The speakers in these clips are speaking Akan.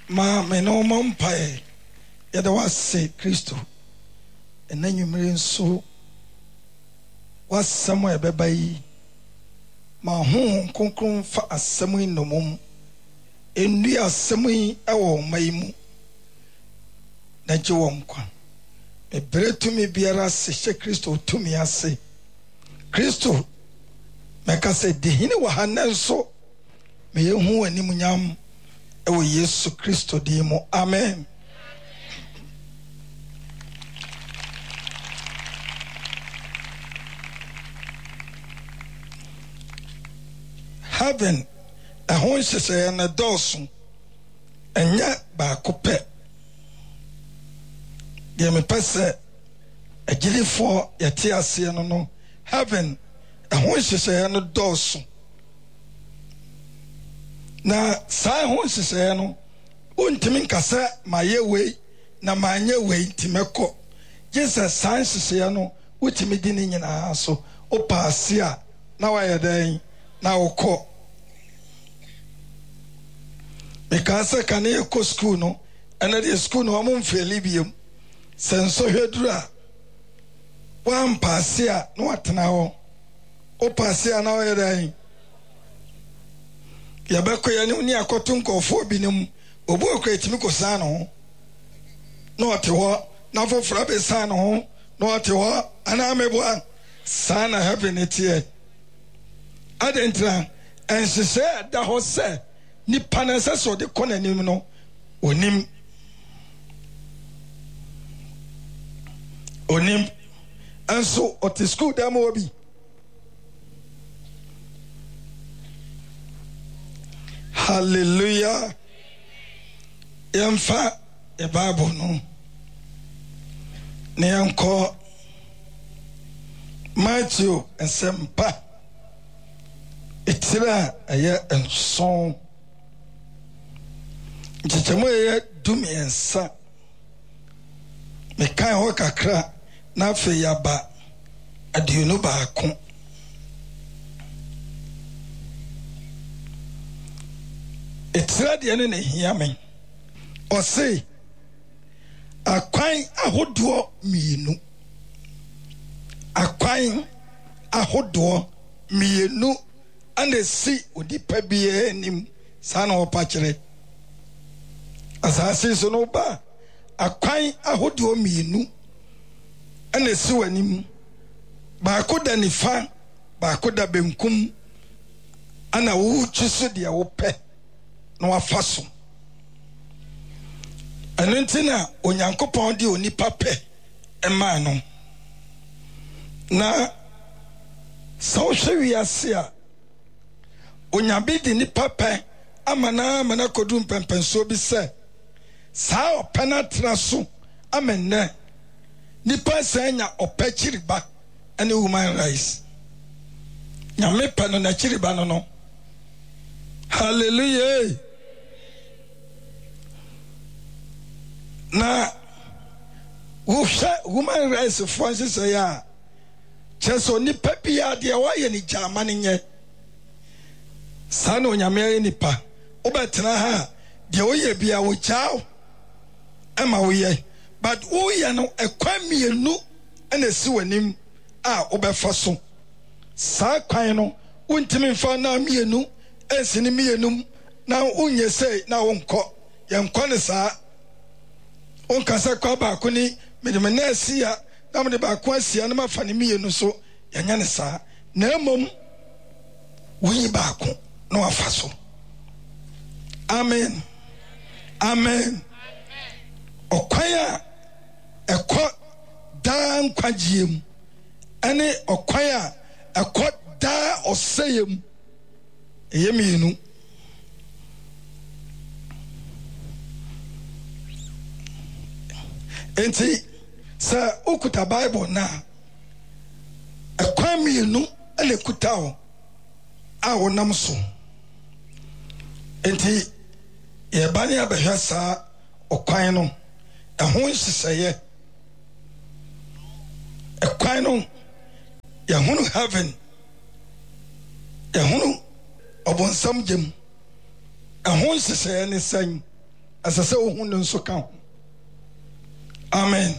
ma me no mampae yɛda wase Kristo ɛna nwumere nso wasɛm a ɛbɛba yi ma ho konkron fa asɛm yi nomom ɛndu asɛm yi ɛwɔ ma yi mu na gye wɔ nkwa ɛbrɛ tumi biara se hyɛ Kristo tumi ase Kristo mɛka sɛ dehine wɔ ha na nso meyɛhu animuonyam ɛwɔ Yesu Kristo din mu amen. Heaven ɛho nhyehyɛeɛ na dɔɔso ɛnyɛ baako pɛ deɛ mepɛ sɛ agyilifoɔ yɛte aseɛ no heaven ɛho nhyehyɛeɛ no dɔɔso na saa ɛho nhyehyɛeɛ no wontimi nkasa ma yɛ wei na ma nyɛ wei ntimɛkɔ gye sɛ saa nhyehyɛeɛ no wotimi di ne nyinaa so wopaase a na wayɛ dɛn na wokɔ mekaa sɛ ka ne yɛkɔ school no ɛna deɛ school no ɔmo mfeeli biom sɛ nsɔhwɛ duru a woampaase a na watena hɔ wopaase a na wɔyɛ dɛn yɛbɛkɔ yɛ ne akɔto nkɔɔfoɔ bi no mu obi okura etimi kɔsaa ne ho na ɔte hɔ na foforɔ abɛsaa ne ho na ɔte hɔ anaa mɛboa saa na heaven teɛ adentra nhyehyɛ da hɔ sɛ nipa na sɛ sɛ ɔde kɔ n'anim no onim nso ɔte school dɛm wɔ bi hallelujah yɛmfa e Bible no na yɛnkɔ Matthew nsɛmpa etire a ɛyɛ nson nkyekyɛmu ɛyɛ dumiɛnsa mekan hɔ kakra na afei yaba aduonu baako etire deɛ ne na ehia me ɔse akwan ahodoɔ mmienu ana si onipa biara anim saa na wɔpa kyerɛ asase so no ba akwan ahodoɔ mmienu ana si w'anim baako da nifa baako da benkum ana wotwi so deɛ wopɛ na wafa so ɛno nti na onyankopɔn de onipa pɛ ɛmaa no na sɛ wohwɛ wiase a onyabe de nipa pɛ ama na kɔdu mpɛmpɛnsoɔ bi sɛ saa ɔpɛ no atena so ama nnɛ nipa saa nya ɔpɛ kyiriba ɛne human rights nyame pɛ no na kyiriba no hallelujah na wohwɛ human rights foɔ nhyehyɛeɛ a kyerɛ sɛ nipa biara deɛ wɔayɛ ne gyama no nyɛ saa na onyame ayɛ nipa wobɛtena ha a deɛ woyɛ bia wogyaa ɛma woyɛ but woyɛ no ɛkwan mmienu ɛna si w'anim a wobɛfa so saa kwan no wontimi mfa na mmienu ɛnsi ne mmienum na wonyɛ sei na wonkɔ yɛnkɔ ne saa wonka sɛ kwa baako ni mede me na asia na mede baako asia na mafa ne mmienu so yɛnyɛ ne saa na mmom woyi baako na wafa so amen ɔkwan a ɛkɔ daa nkwagyeɛ mu ɛne ɔkwan a ɛkɔ daa ɔsɛeɛ mu ɛyɛ mmienu enti sɛ wokuta Bible na ɛkwan mmienu ɛna kuta wo a wonam so enti yɛba ne abɛhwɛ saa ɔkwan no ɛho nhyehyɛeɛ ɛkwan no yɛhono heaven yɛhono ɔbɔnsam gyem ɛho nhyehyɛeɛ ne sɛn asase wo hu no nso ka ho. Amen.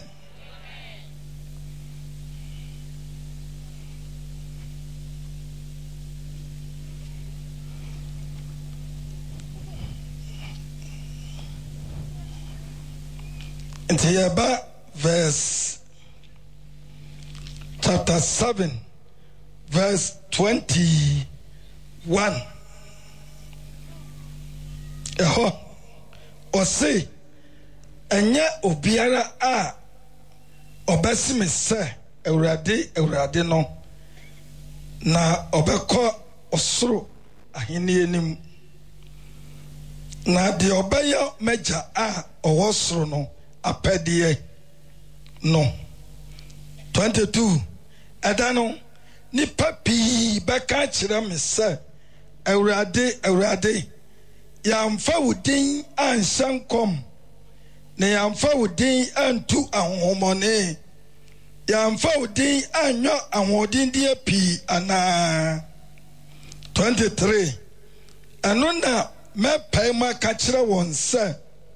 Into Yaba verse chapter 7 verse 21. Or say enye obiara a obesi me se Awurade no na obekọ osoro ahene anim na de obeye meja a owo soro no apedie no. 22 Adano ni papi beka kire me se Awurade yamfa wudin anshankom na yamfa wudin antu ahomone yamfa wudin anyo ahodin die pi ana. 23 Anona me paima ka kire won se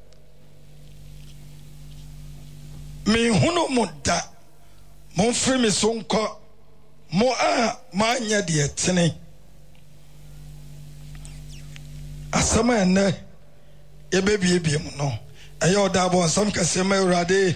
me hunu muda mon free me sonko mo a manya de tene asama ene ebebie mu no ayo da bon sam kase ma Awurade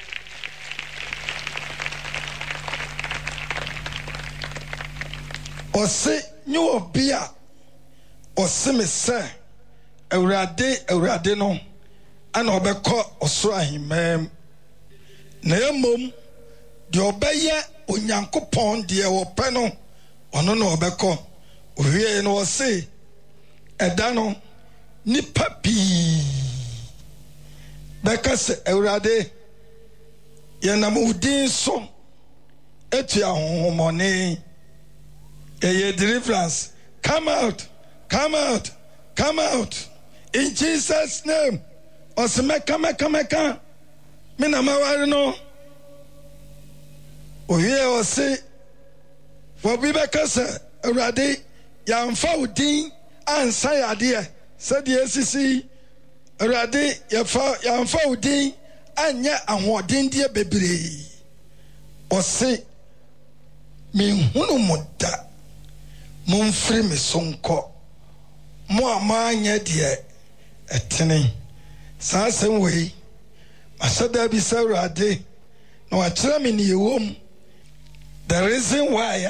ose nyu obia ose me se Awurade no ana obekọ osoro ahimam na emom de obeye onyankopon de wope no ono na obekọ ohwie no ose eda no ni papi beka se Awurade yenam udin so etu ahomone eye deliverance come out in Jesus name osemeka meka me na maware no ohie ose wobi beka se Awurade yamfa udin ansa yade se de esisi Awurade yamfa udin anya ahoden de bebre ose me hunu muda momfiri me sonko mo amanya de etene saasem wei asada bi se Awurade na wachira me ne yewom. The reason why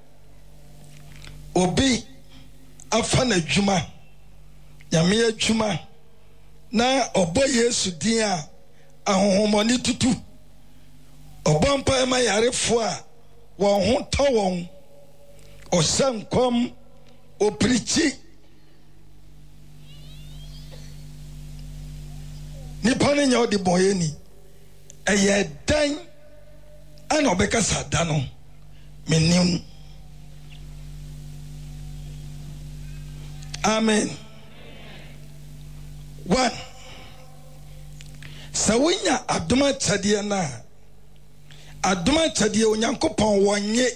obi afa na dwuma nyame adwuma na obo Yesu din a ahohomoni tutu obo mpa ma yarefo a won ho to won osankom oprichi nipa ne nya odi boyeni eye dan ana obeka sada no menim. Amen. 1 Sawinya aduma chadie na aduma chadie onyankopon wonye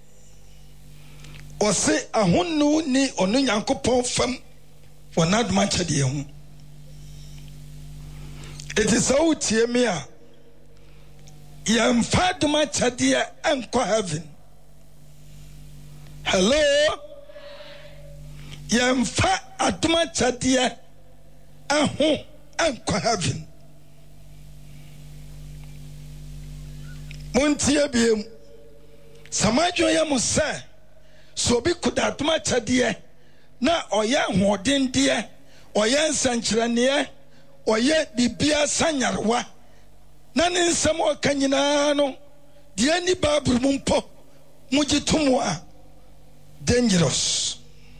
ose ahonu ni onu nyankopon fam wona aduma chadie hu. It is out tie me a yamfa aduma chadie enko heaven. Hello. Yamfa aduma chadie ahu enko heaven. Muntie biem samajo ya musa so bi kuda aduma chadie na oya hoden de oya nsankyerane oya bibia sanyarwa na ne nsem okanyina no de ni babru mumpo mugitumu a dangerous.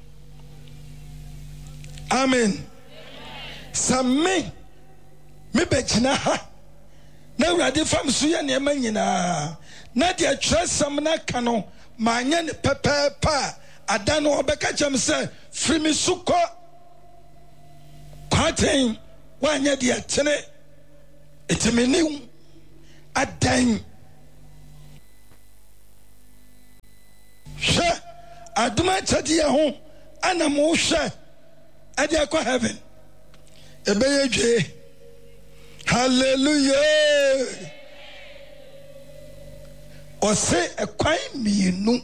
Amen. Same me begina ha na Awurade fam so ya ne manyina na de atwresam na ka no manya ne pepepa ada no obeka chem se frimi suko kwaten wanya de atene etimeni adan hwe aduma chadi ya ho ana mo hwe ade akwa heaven ebeye dwe Hallelujah. Ose ekwan mienu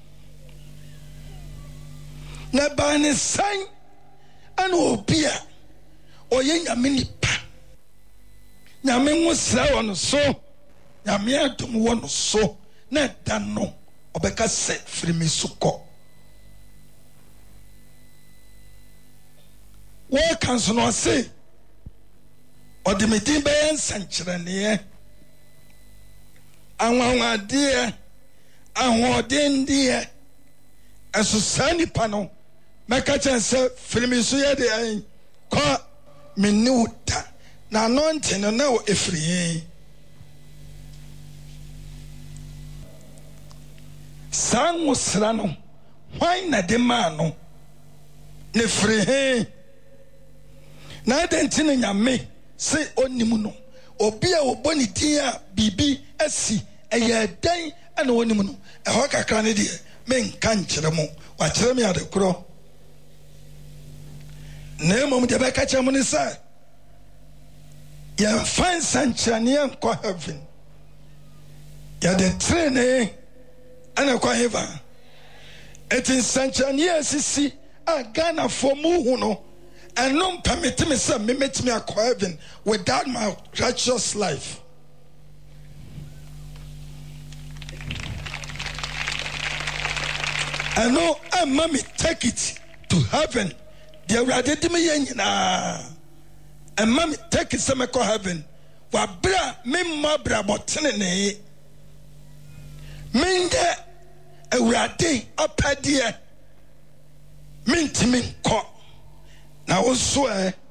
na ba ne san ana obi a oye nyame nipa nyame nwosra wono so nyame adom wono so na da no obeka se frimi suko wo kanso no se odimedin be nsankyerene anwanwade ahodendeɛ ɛso saa nipa no mɛka kyɛn sɛ firimi so yɛ de ɛn kɔ menni wo da na anɔnte no na ɛfiri saa nwosra no hwan na de maa no ne firi na adɛnti no nyame se onim no obi a wɔbɔ ne din a biribi asi ɛyɛ dan ana onim no ɛhɔ kakra ne deɛ menka nkyerɛ mo wakyerɛ me ade korɔ na mmom deɛ bɛka kyerɛ mo ne sɛ yɛmfa nsankyerɛnneɛ nkɔ heaven yɛde trene ana kɔ heaven ɛti nsankyerɛnneɛ asisi a Ghanafoɔ mu hu no ɛno mpameteme sɛ memetumi akɔ heaven without my righteous life. And no, mommy take it to heaven. The Awurade di me nyina. And mommy take it to me ko heaven. Wa bra me mabra botene ne. Minde Awurade apade. Mintimi ko. Na wo so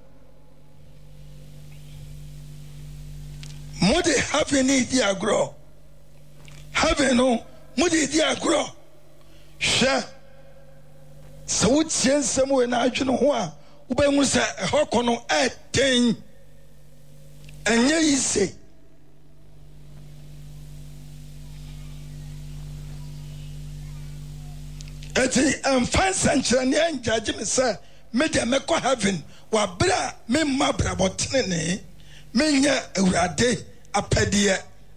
mode heaven di agro. Heaven no mode di agro. Sha so wotie nsɛm we na adwene ho a wobɛhu sɛ ɛhɔ kɔ no ɛden ɛnyɛ yise ɛti ɛmfa nsankyerɛnneɛ ngyagye me sɛ mede mɛkɔ heaven wabere a memma brabɔtenene menyɛ Awurade apɛdeɛ.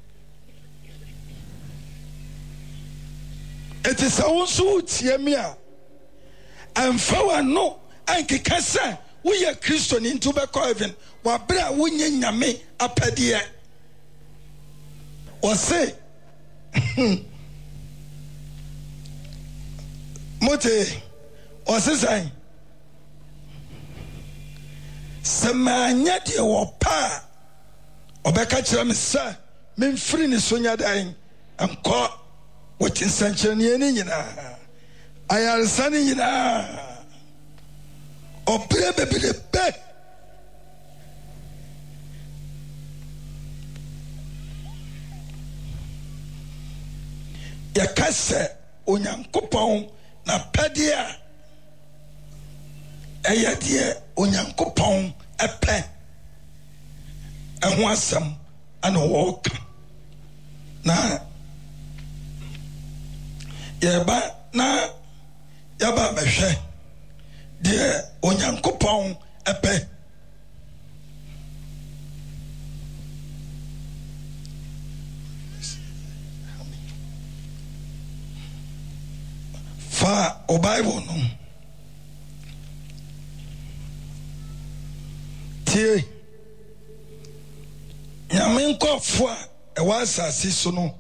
It is also Tiamia and Fawano and Kikasa. We are Christian into Becoven. Wabra winning Yame a pedia. Or say Mote or say Samanyati or pa or Becacham, sir, men free Sonia dying and caught. What in Sanchanian I am sunny in or baby the bed. Yakasa Unyan Coupon na pedia a yadia Unyan Coupon a pen and want some and a walk na. Yaba na yaba behwe de onyankopon epe fa o Bible no tie nyame nkofo a ewa asase so no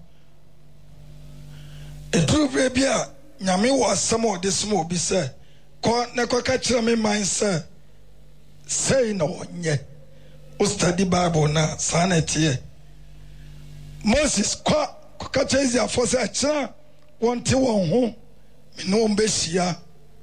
edurubere bia nyame wo asem o desmo obi se ko ne ko ka kire me man se say na onye o study Bible na sanete Moses ko ka chezi afo se kire wonte won ho me no mbehia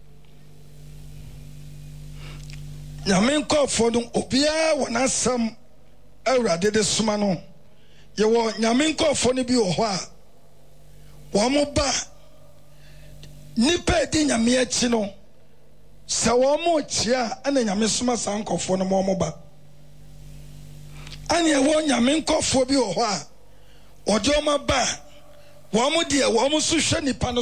nyame nkofo no obia wona asem Awurade de soma no ye wo nyame nkofo no bi wo ho a Wamuba nipa di nyame achi no sa wamu chia ana nyame soma sankofo no wamuba ane wo nyame nkofo bi wo ho a ode oma ba wamu die wamu so hwe nipa no